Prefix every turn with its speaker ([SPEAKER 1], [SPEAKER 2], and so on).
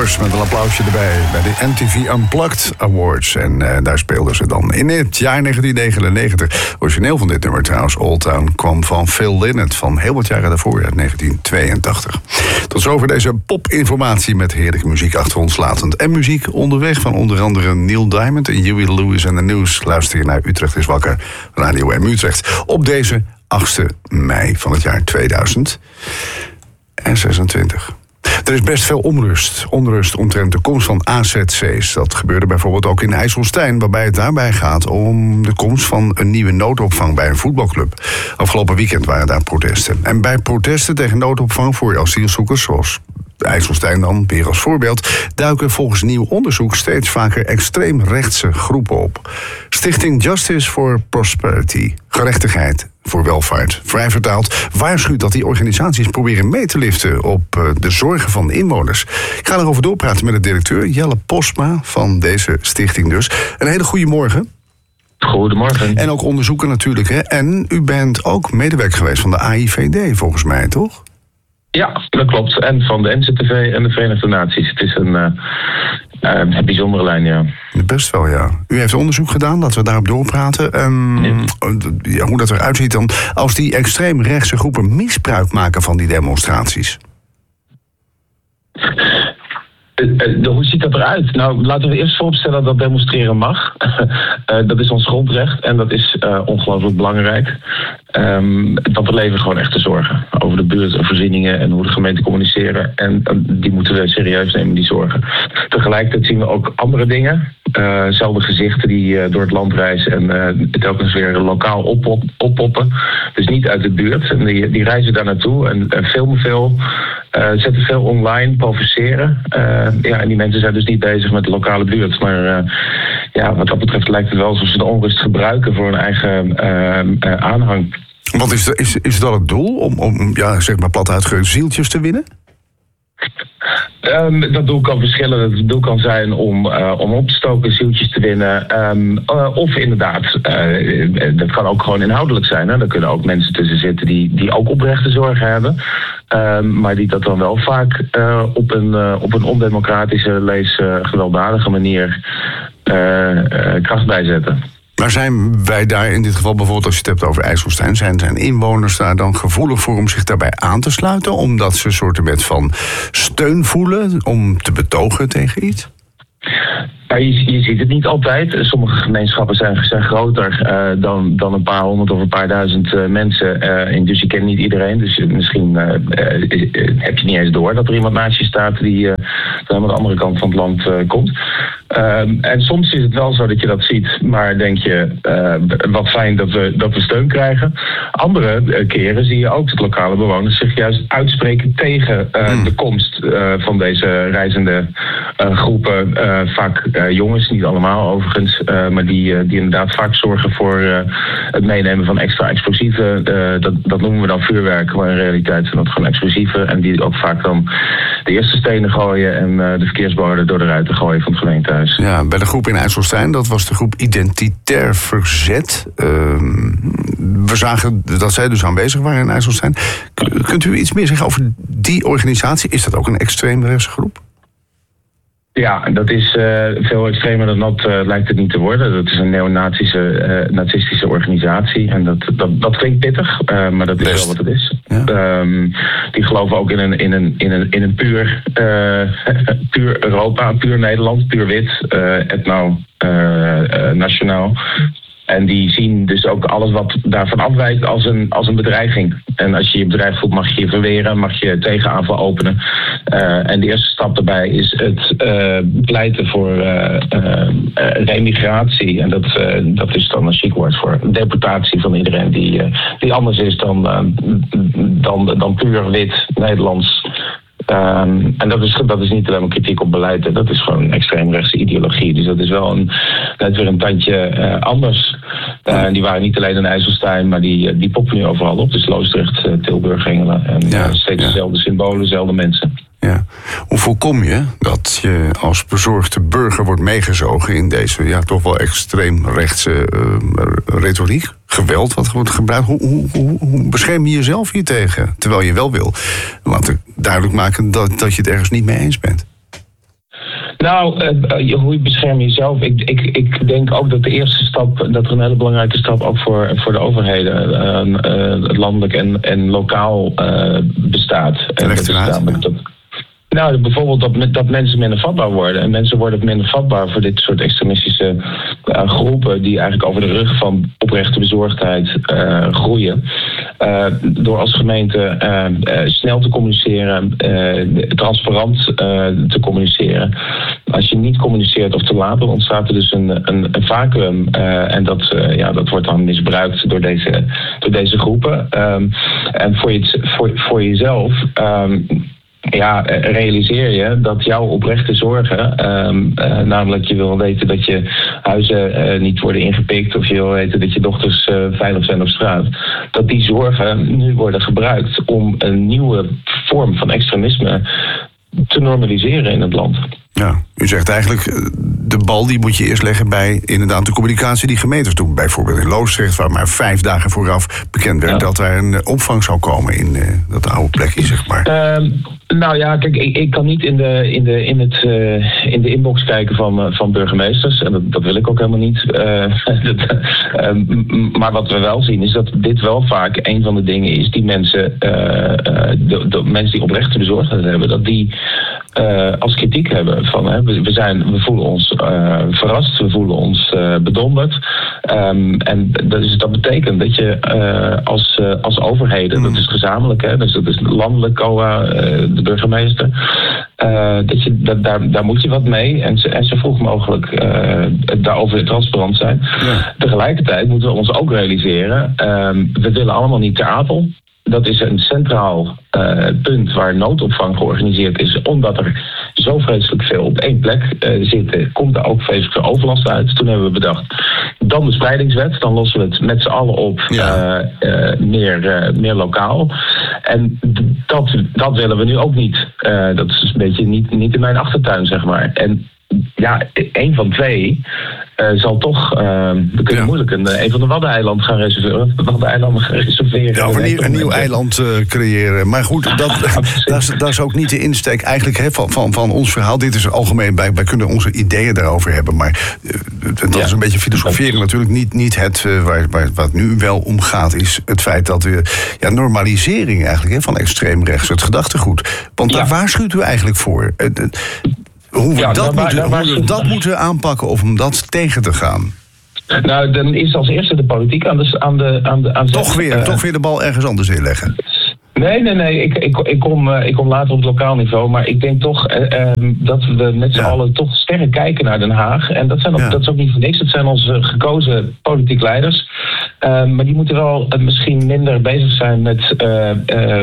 [SPEAKER 1] Doors met een applausje erbij bij de MTV Unplugged Awards. En daar speelden ze dan in het jaar 1999. Origineel van dit nummer trouwens, Old Town, kwam van Phil Lynott van heel wat jaren daarvoor, uit 1982. Tot zover deze popinformatie met heerlijke muziek achter ons latend. En muziek onderweg van onder andere Neil Diamond en Huey Lewis en The News. Luister je naar Utrecht is wakker, Radio M Utrecht. Op deze 8e mei van het jaar 2026. Er is best veel onrust omtrent de komst van AZC's. Dat gebeurde bijvoorbeeld ook in IJsselstein, waarbij het daarbij gaat om de komst van een nieuwe noodopvang bij een voetbalclub. Afgelopen weekend waren daar protesten. En bij protesten tegen noodopvang voor asielzoekers, zoals IJsselstein dan weer als voorbeeld, duiken volgens nieuw onderzoek steeds vaker extreemrechtse groepen op. Stichting Justice for Prosperity, gerechtigheid voor welvaart, vrij vertaald, waarschuwt dat die organisaties proberen mee te liften op de zorgen van de inwoners. Ik ga erover doorpraten met de directeur Jelle Postma van deze stichting dus. Een hele goede morgen.
[SPEAKER 2] Goedemorgen.
[SPEAKER 1] En ook onderzoeker natuurlijk, hè? En u bent ook medewerker geweest van de AIVD, volgens mij, toch?
[SPEAKER 2] Ja, dat klopt. En van de NCTV en de Verenigde Naties. Het is een bijzondere lijn, ja.
[SPEAKER 1] Best wel, ja. U heeft onderzoek gedaan, laten we daarop doorpraten. Ja, hoe dat eruit ziet dan als die extreemrechtse groepen misbruik maken van die demonstraties.
[SPEAKER 2] Hoe ziet dat eruit? Nou, laten we eerst vooropstellen dat demonstreren mag. Dat is ons grondrecht en dat is ongelooflijk belangrijk. Want we leveren gewoon echte zorgen over de buurt en voorzieningen en hoe de gemeenten communiceren. En die moeten we serieus nemen, die zorgen. Tegelijkertijd zien we ook andere dingen. Zelfde gezichten die door het land reizen en telkens weer lokaal oppoppen. Dus niet uit de buurt. En die reizen daar naartoe en filmen veel. Zetten veel online, provoceren. En die mensen zijn dus niet bezig met de lokale buurt. Maar wat dat betreft lijkt het wel alsof ze de onrust gebruiken voor hun eigen aanhang.
[SPEAKER 1] Wat is dat het doel? Om zeg maar plat uitgedrukt, zieltjes te winnen?
[SPEAKER 2] Dat doel kan verschillen. Het doel kan zijn om op te stoken, zieltjes te winnen. Of inderdaad, dat kan ook gewoon inhoudelijk zijn. Hè? Er kunnen ook mensen tussen zitten die ook oprechte zorgen hebben. Maar die dat dan wel vaak op een ondemocratische, gewelddadige manier kracht bijzetten.
[SPEAKER 1] Maar zijn wij daar in dit geval bijvoorbeeld, als je het hebt over IJsselstein, zijn inwoners daar dan gevoelig voor om zich daarbij aan te sluiten? Omdat ze een soort van steun voelen om te betogen tegen iets?
[SPEAKER 2] Ja, je ziet het niet altijd. Sommige gemeenschappen zijn groter dan een paar honderd of een paar duizend mensen. En dus je kent niet iedereen. Dus misschien heb je niet eens door dat er iemand naast je staat die aan de andere kant van het land komt. En soms is het wel zo dat je dat ziet, maar denk je, wat fijn dat we steun krijgen. Andere keren zie je ook dat lokale bewoners zich juist uitspreken tegen de komst van deze reizende groepen. Vaak jongens, niet allemaal overigens, maar die inderdaad vaak zorgen voor het meenemen van extra explosieven. Dat noemen we dan vuurwerk, maar in realiteit zijn dat gewoon explosieven. En die ook vaak dan de eerste stenen gooien en de verkeersborden door de ruiten gooien van het gemeentehuis.
[SPEAKER 1] Ja, bij de groep in IJsselstein, dat was de groep Identitair Verzet. We zagen dat zij dus aanwezig waren in IJsselstein. Kunt u iets meer zeggen over die organisatie? Is dat ook een extreemrechtse groep?
[SPEAKER 2] Ja, dat is veel extremer dan dat lijkt het niet te worden. Dat is een neonazistische organisatie. En dat klinkt pittig, maar dat is wel wat het is. Ja. Die geloven ook in een puur Europa, puur Nederland, puur wit, etno-nationaal. En die zien dus ook alles wat daarvan afwijkt als een bedreiging. En als je je bedreigd voelt, mag je je verweren, mag je tegenaanval openen. En de eerste stap daarbij is het pleiten voor remigratie. En dat is dan een chic woord voor deportatie van iedereen die anders is dan puur wit Nederlands. En dat is niet alleen maar kritiek op beleid, dat is gewoon een extreemrechtse ideologie. Dus dat is wel net weer een tandje anders. Die waren niet alleen in IJsselstein, maar die poppen nu overal op. Dus Loosdrecht, Tilburg, Engelen. En steeds dezelfde symbolen, dezelfde mensen.
[SPEAKER 1] Ja. Hoe voorkom je dat je als bezorgde burger wordt meegezogen in deze toch wel extreemrechtse retoriek? Geweld wat wordt gebruikt. Hoe bescherm je jezelf hier tegen? Terwijl je wel wil laten duidelijk maken dat je het ergens niet mee eens bent.
[SPEAKER 2] Nou, hoe bescherm je jezelf? Ik denk ook dat de eerste stap, dat er een hele belangrijke stap ook voor de overheden, landelijk en lokaal bestaat. Nou, bijvoorbeeld dat mensen minder vatbaar worden. En mensen worden minder vatbaar voor dit soort extremistische groepen die eigenlijk over de rug van oprechte bezorgdheid groeien. Door als gemeente snel te communiceren, transparant te communiceren. Als je niet communiceert of te laat, dan ontstaat er dus een vacuüm. En dat wordt dan misbruikt door deze groepen. En voor jezelf... realiseer je dat jouw oprechte zorgen, namelijk je wil weten dat je huizen niet worden ingepikt of je wil weten dat je dochters veilig zijn op straat, dat die zorgen nu worden gebruikt om een nieuwe vorm van extremisme te normaliseren in het land.
[SPEAKER 1] Ja, u zegt eigenlijk, de bal die moet je eerst leggen bij inderdaad de communicatie die gemeentes doen. Bijvoorbeeld in Loosdrecht, waar maar 5 dagen vooraf bekend werd dat er een opvang zou komen in dat oude plekje, zeg maar.
[SPEAKER 2] Nou ja, kijk, ik kan niet in de inbox kijken van burgemeesters. En dat wil ik ook helemaal niet. Maar wat we wel zien is dat dit wel vaak een van de dingen is die mensen, de mensen die oprechte bezorgdheid hebben, dat die als kritiek hebben van we voelen ons verrast, we voelen ons bedonderd. En dat betekent dat je als overheden, dat is gezamenlijk, dus dat is landelijk COA, de burgemeester, daar moet je wat mee en zo vroeg mogelijk daarover transparant zijn. Ja. Tegelijkertijd moeten we ons ook realiseren, we willen allemaal niet ter Apel. Dat is een centraal punt waar noodopvang georganiseerd is. Omdat er zo vreselijk veel op één plek zitten, komt er ook vreselijk veel overlast uit. Toen hebben we bedacht, dan de spreidingswet. Dan lossen we het met z'n allen op meer lokaal. En dat willen we nu ook niet. Dat is een beetje niet in mijn achtertuin, zeg maar. En ja, één van twee zal toch... we kunnen moeilijk een van de Waddeneilanden gaan reserveren. Ja,
[SPEAKER 1] of een nieuw eiland creëren. Maar goed, dat is ook niet de insteek eigenlijk van ons verhaal. Dit is algemeen, wij kunnen onze ideeën daarover hebben. Maar dat is een beetje filosoferen natuurlijk. Niet het waar het nu wel om gaat, is het feit dat we... normalisering eigenlijk van extreem rechts, het gedachtegoed. Want daar waarschuwt u eigenlijk voor. Hoe we dat moeten aanpakken of om dat tegen te gaan?
[SPEAKER 2] Nou, dan is als eerste de politiek aan
[SPEAKER 1] toch weer de bal ergens anders inleggen.
[SPEAKER 2] Nee. Ik kom later op het lokaal niveau. Maar ik denk toch dat we met z'n allen toch sterk kijken naar Den Haag. En dat is ook niet voor niks. Dat zijn onze gekozen politiek leiders. Maar die moeten wel misschien minder bezig zijn met